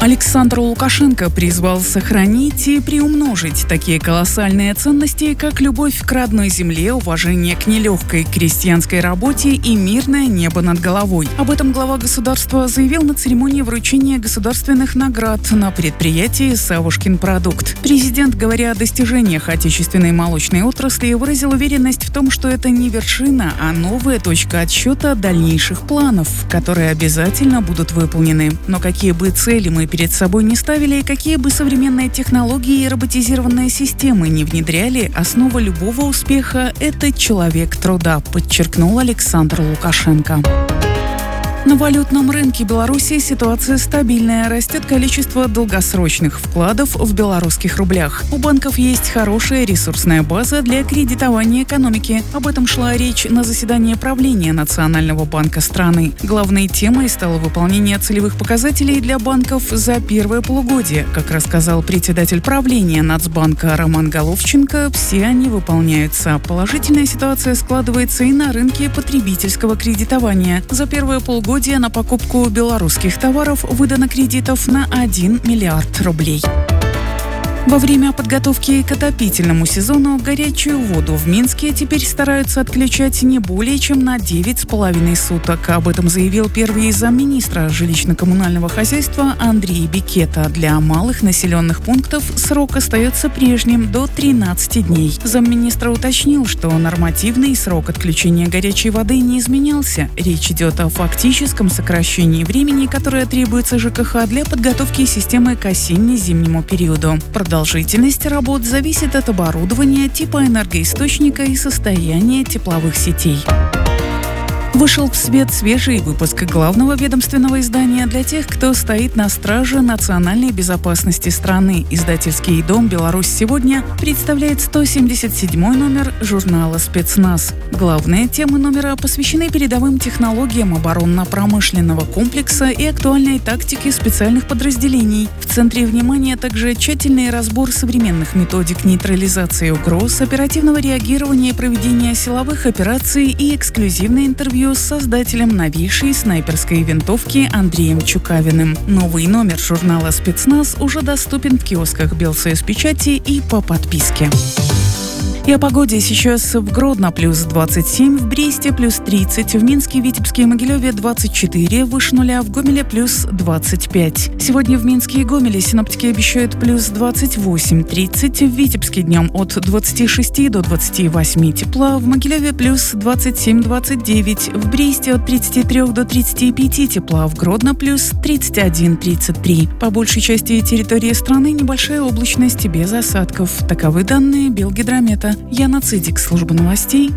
Александр Лукашенко призвал сохранить и приумножить такие колоссальные ценности, как любовь к родной земле, уважение к нелегкой крестьянской работе и мирное небо над головой. Об этом глава государства заявил на церемонии вручения государственных наград на предприятии «Савушкин продукт». Президент, говоря о достижениях отечественной молочной отрасли, выразил уверенность в том, что это не вершина, а новая точка отсчета дальнейших планов, которые обязательно будут выполнены. Но какие бы цели мы перед собой не ставили, и какие бы современные технологии и роботизированные системы не внедряли, основа любого успеха – это человек труда, подчеркнул Александр Лукашенко. На валютном рынке Беларуси ситуация стабильная. Растет количество долгосрочных вкладов в белорусских рублях. У банков есть хорошая ресурсная база для кредитования экономики. Об этом шла речь на заседании правления Национального банка страны. Главной темой стало выполнение целевых показателей для банков за первое полугодие. Как рассказал председатель правления Нацбанка Роман Головченко, все они выполняются. Положительная ситуация складывается и на рынке потребительского кредитования. За первое полугодие на покупку белорусских товаров выдано кредитов на 1 миллиард рублей. Во время подготовки к отопительному сезону горячую воду в Минске теперь стараются отключать не более чем на 9,5 суток. Об этом заявил первый замминистра жилищно-коммунального хозяйства Андрей Бекета. Для малых населенных пунктов срок остается прежним – до 13 дней. Замминистра уточнил, что нормативный срок отключения горячей воды не изменялся. Речь идет о фактическом сокращении времени, которое требуется ЖКХ для подготовки системы к осенне-зимнему периоду. Продолжительность работ зависит от оборудования, типа энергоисточника и состояния тепловых сетей. Вышел в свет свежий выпуск главного ведомственного издания для тех, кто стоит на страже национальной безопасности страны. Издательский дом «Беларусь сегодня» представляет 177-й номер журнала «Спецназ». Главные темы номера посвящены передовым технологиям оборонно-промышленного комплекса и актуальной тактике специальных подразделений. В центре внимания также тщательный разбор современных методик нейтрализации угроз, оперативного реагирования и проведения силовых операций и эксклюзивное интервью с создателем новейшей снайперской винтовки Андреем Чукавиным. Новый номер журнала «Спецназ» уже доступен в киосках Белсоюзпечати и по подписке. И о погоде. Сейчас в Гродно плюс 27, в Бресте плюс 30, в Минске, Витебске и Могилеве 24, выше нуля, в Гомеле плюс 25. Сегодня в Минске и Гомеле синоптики обещают плюс 28-30, в Витебске днем от 26 до 28 тепла, в Могилеве плюс 27-29, в Бресте от 33 до 35 тепла, в Гродно плюс 31-33. По большей части территории страны небольшая облачность без осадков. Таковы данные Белгидромета. Яна Цидик, служба новостей.